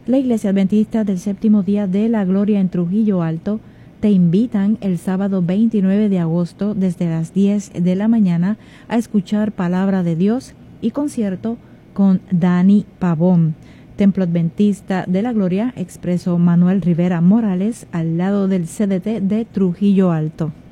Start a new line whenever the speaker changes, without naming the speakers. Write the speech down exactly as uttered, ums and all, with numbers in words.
La Iglesia Adventista del Séptimo Día de la Gloria en Trujillo Alto te invitan el sábado veintinueve de agosto desde las diez de la mañana a escuchar Palabra de Dios y concierto con Dani Pavón. Templo Adventista de la Gloria, Expreso Manuel Rivera Morales, al lado del C D T de Trujillo Alto.